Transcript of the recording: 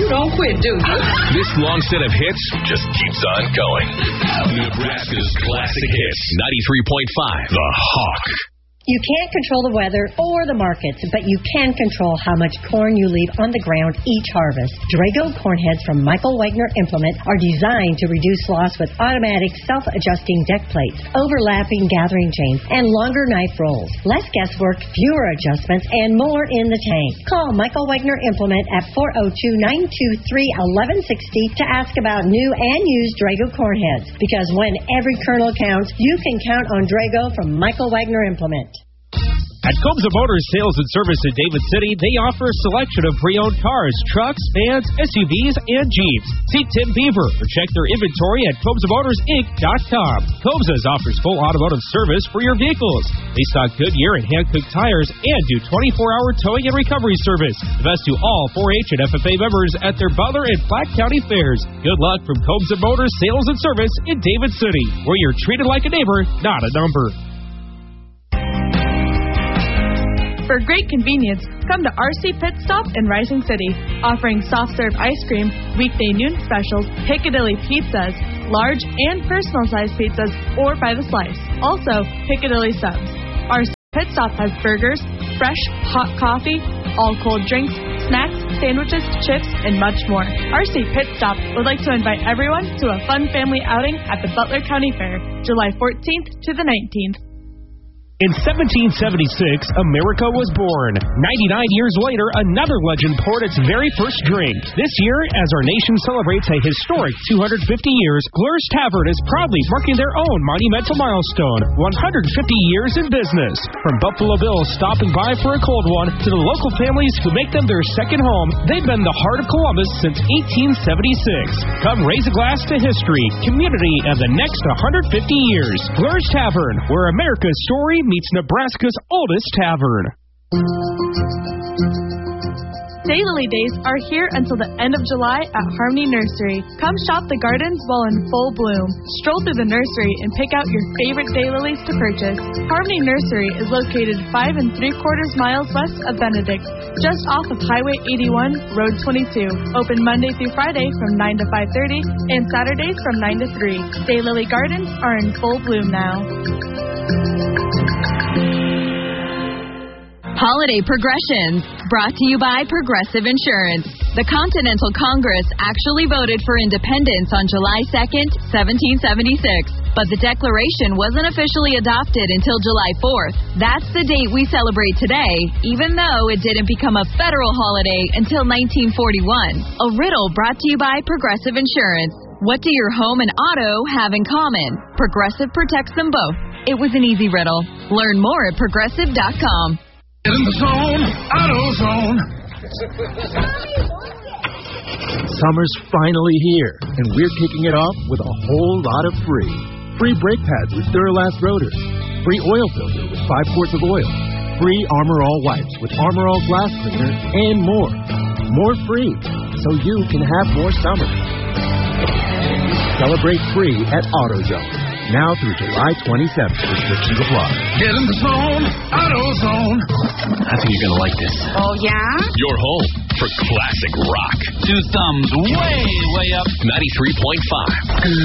don't quit, do you? This long set of hits just keeps on going. Nebraska's classic hits. 93.5, The Hawk. You can't control the weather or the markets, but you can control how much corn you leave on the ground each harvest. Drago corn heads from Michael Wagner Implement are designed to reduce loss with automatic self-adjusting deck plates, overlapping gathering chains, and longer knife rolls. Less guesswork, fewer adjustments, and more in the tank. Call Michael Wagner Implement at 402-923-1160 to ask about new and used Drago corn heads. Because when every kernel counts, you can count on Drago from Michael Wagner Implement. At Cobza Motors Sales and Service in David City, they offer a selection of pre-owned cars, trucks, vans, SUVs, and Jeeps. See Tim Beaver or check their inventory at CobzaMotorsInc.com. Cobza's offers full automotive service for your vehicles. They stock Goodyear and Hankook tires and do 24-hour towing and recovery service. The best to all 4-H and FFA members at their Butler and Platte County fairs. Good luck from Cobza Motors Sales and Service in David City, where you're treated like a neighbor, not a number. For great convenience, come to RC Pit Stop in Rising City, offering soft-serve ice cream, weekday noon specials, Piccadilly pizzas, large and personal-sized pizzas, or by the slice. Also, Piccadilly subs. RC Pit Stop has burgers, fresh, hot coffee, all cold drinks, snacks, sandwiches, chips, and much more. RC Pit Stop would like to invite everyone to a fun family outing at the Butler County Fair, July 14th to the 19th. In 1776, America was born. 99 years later, another legend poured its very first drink. This year, as our nation celebrates a historic 250 years, Glur's Tavern is proudly marking their own monumental milestone, 150 years in business. From Buffalo Bills stopping by for a cold one to the local families who make them their second home, they've been the heart of Columbus since 1876. Come raise a glass to history, community, and the next 150 years. Glur's Tavern, where America's story meets Nebraska's oldest tavern. Daylily Days are here until the end of July at Harmony Nursery. Come shop the gardens while in full bloom. Stroll through the nursery and pick out your favorite daylilies to purchase. Harmony Nursery is located 5 3/4 miles west of Benedict, just off of Highway 81, Road 22. Open Monday through Friday from 9 to 5:30 and Saturdays from 9 to 3. Daylily Gardens are in full bloom now. Holiday Progressions, brought to you by Progressive Insurance. The Continental Congress actually voted for independence on July 2nd, 1776, but the Declaration wasn't officially adopted until July 4th. That's the date we celebrate today, even though it didn't become a federal holiday until 1941. A riddle brought to you by Progressive Insurance. What do your home and auto have in common? Progressive protects them both. It was an easy riddle. Learn more at Progressive.com. In the zone, AutoZone. Summer's finally here, and we're kicking it off with a whole lot of free. Free brake pads with Duralast rotors. Free oil filter with 5 quarts of oil. Free Armor All wipes with Armor All glass cleaner, and more. More free, so you can have more summer. Celebrate free at AutoZone. Now through July 27th. Restrictions apply. Get in the zone, AutoZone. I think you're going to like this. Oh, yeah? Your home for classic rock. 2 thumbs way, way up. 93.5.